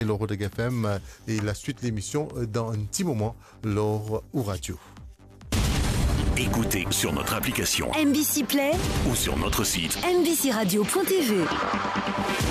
le Rodeg FM et la suite de l'émission dans un petit moment, l'or ou radio. Écoutez sur notre application MBC Play ou sur notre site mbcradio.tv.